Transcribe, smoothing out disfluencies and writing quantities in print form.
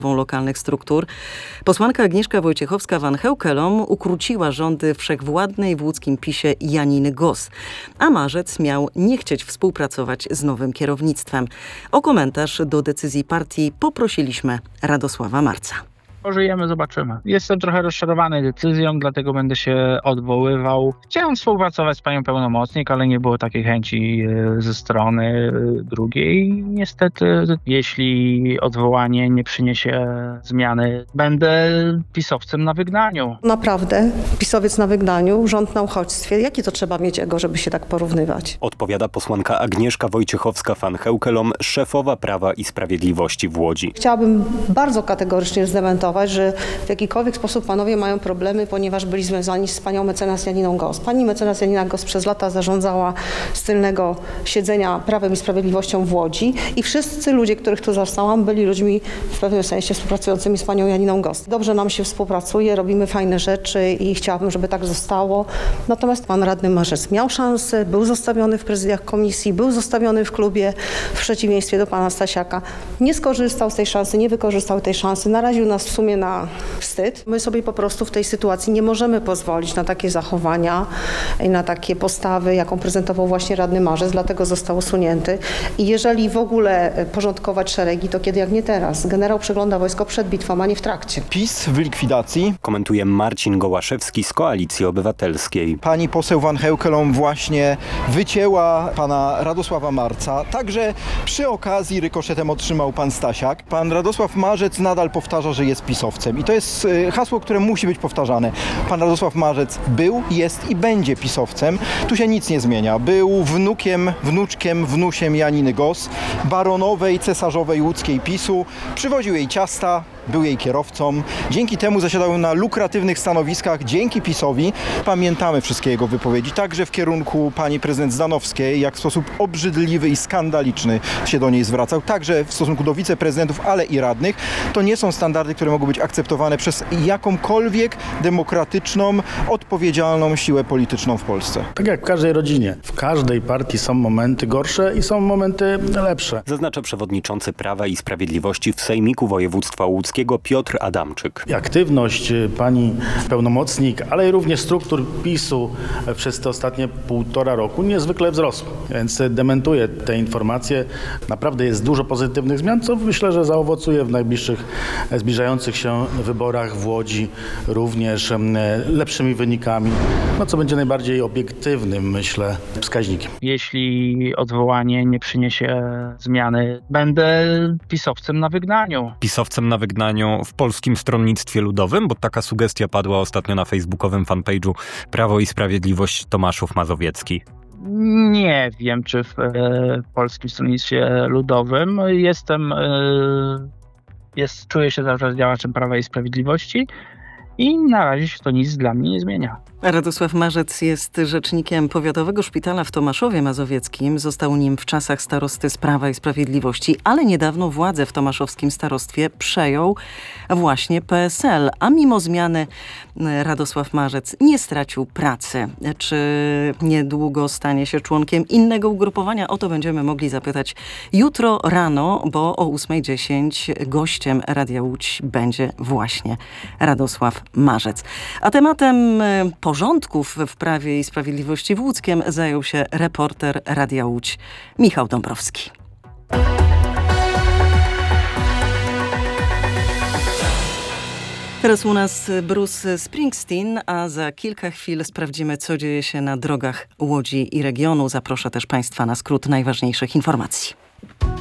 lokalnych struktur. Posłanka Agnieszka Wojciechowska-Van Heukelom ukróciła rządy wszechwładnej w łódzkim PiS-ie Janiny Gos, a Marzec miał nie chcieć współpracować z nowym kierownictwem. O komentarz do decyzji partii poprosiliśmy Radosława Marca. Pożyjemy, zobaczymy. Jestem trochę rozczarowany decyzją, dlatego będę się odwoływał. Chciałem współpracować z panią pełnomocnik, ale nie było takiej chęci ze strony drugiej. Niestety, jeśli odwołanie nie przyniesie zmiany, będę pisowcem na wygnaniu. Naprawdę, pisowiec na wygnaniu, rząd na uchodźstwie. Jakie to trzeba mieć ego, żeby się tak porównywać? Odpowiada posłanka Agnieszka Wojciechowska-Van Heukelom, szefowa Prawa i Sprawiedliwości w Łodzi. Chciałabym bardzo kategorycznie zdementować, że w jakikolwiek sposób panowie mają problemy, ponieważ byli związani z panią mecenas Janiną Gos. Pani mecenas Janina Gos przez lata zarządzała z tylnego siedzenia Prawem i Sprawiedliwością w Łodzi i wszyscy ludzie, których tu zastałam, byli ludźmi w pewnym sensie współpracującymi z panią Janiną Gos. Dobrze nam się współpracuje, robimy fajne rzeczy i chciałabym, żeby tak zostało. Natomiast pan radny Marzec miał szansę, był zostawiony w prezydiach komisji, był zostawiony w klubie w przeciwieństwie do pana Stasiaka. Nie skorzystał z tej szansy, nie wykorzystał tej szansy, naraził nas w sumie na wstyd. My sobie po prostu w tej sytuacji nie możemy pozwolić na takie zachowania i na takie postawy, jaką prezentował właśnie radny Marzec, dlatego został usunięty. I jeżeli w ogóle porządkować szeregi, to kiedy jak nie teraz. Generał przegląda wojsko przed bitwą, a nie w trakcie. PiS w likwidacji. Komentuje Marcin Gołaszewski z Koalicji Obywatelskiej. Pani poseł Van Heukelom właśnie wycięła pana Radosława Marca. Także przy okazji rykoszetem otrzymał pan Stasiak. Pan Radosław Marzec nadal powtarza, że jest pisowcem. I to jest hasło, które musi być powtarzane. Pan Radosław Marzec był, jest i będzie pisowcem. Tu się nic nie zmienia. Był wnuczkiem, wnusiem Janiny Gos, baronowej, cesarzowej łódzkiej PiS-u. Przywoził jej ciasta, był jej kierowcą. Dzięki temu zasiadał na lukratywnych stanowiskach. Dzięki PiS-owi pamiętamy wszystkie jego wypowiedzi. Także w kierunku pani prezydent Zdanowskiej, jak w sposób obrzydliwy i skandaliczny się do niej zwracał. Także w stosunku do wiceprezydentów, ale i radnych. To nie są standardy, które mogą być akceptowane przez jakąkolwiek demokratyczną, odpowiedzialną siłę polityczną w Polsce. Tak jak w każdej rodzinie. W każdej partii są momenty gorsze i są momenty lepsze. Zaznacza przewodniczący Prawa i Sprawiedliwości w Sejmiku Województwa Łódzkiego Piotr Adamczyk. Aktywność pani pełnomocnik, ale i również struktur PiS-u przez te ostatnie 1,5 roku niezwykle wzrosły. Więc dementuję te informacje. Naprawdę jest dużo pozytywnych zmian, co myślę, że zaowocuje w najbliższych zbliżających się wyborach w Łodzi również lepszymi wynikami, co będzie najbardziej obiektywnym, myślę, wskaźnikiem. Jeśli odwołanie nie przyniesie zmiany, będę pisowcem na wygnaniu. Pisowcem na wygnaniu w Polskim Stronnictwie Ludowym, bo taka sugestia padła ostatnio na facebookowym fanpage'u Prawo i Sprawiedliwość Tomaszów Mazowiecki. Nie wiem, czy w Polskim Stronnictwie Ludowym czuję się cały czas działaczem Prawa i Sprawiedliwości i na razie się to nic dla mnie nie zmienia. Radosław Marzec jest rzecznikiem Powiatowego Szpitala w Tomaszowie Mazowieckim. Został nim w czasach starosty z Prawa i Sprawiedliwości, ale niedawno władzę w tomaszowskim starostwie przejął właśnie PSL. A mimo zmiany Radosław Marzec nie stracił pracy. Czy niedługo stanie się członkiem innego ugrupowania? O to będziemy mogli zapytać jutro rano, bo o 8:10 gościem Radia Łódź będzie właśnie Radosław Marzec. A tematem porządków w Prawie i Sprawiedliwości w Łódzkiem zajął się reporter Radia Łódź Michał Dąbrowski. Teraz u nas Bruce Springsteen, a za kilka chwil sprawdzimy, co dzieje się na drogach Łodzi i regionu. Zaproszę też Państwa na skrót najważniejszych informacji.